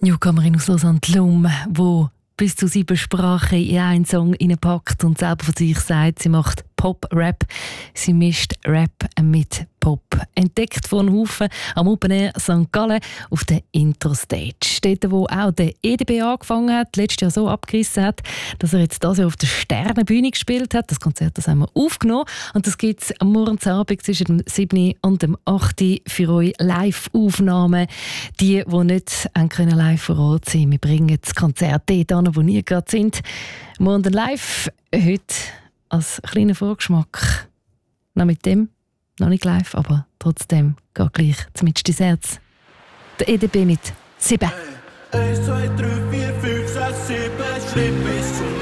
Newcomerin aus Lausanne, Lum, wo bis zu 7 Sprachen in einen Song hineinpackt und selber von sich sagt, sie macht Pop-Rap. Sie mischt Rap mit Pop. Entdeckt von einem Haufen am Open Air St. Gallen auf der Interstage. Dort, wo auch der EDB angefangen hat, letztes Jahr so abgerissen hat, dass er jetzt dieses Jahr auf der Sternenbühne gespielt hat. Das Konzert das haben wir aufgenommen und das gibt es am Morgensabend zwischen dem 7. und dem 8. für euch Live-Aufnahmen. Die nicht live vor Ort sein können. Wir bringen das Konzert dort an, wo ihr gerade sind. Morgen live, heute als kleiner Vorgeschmack. Noch mit dem, noch nicht live, aber trotzdem geht gleich zumindest ins Herz. Der EDB mit 7. 1, 2, 3, 4, 5, 6, 7, Schritt bis zum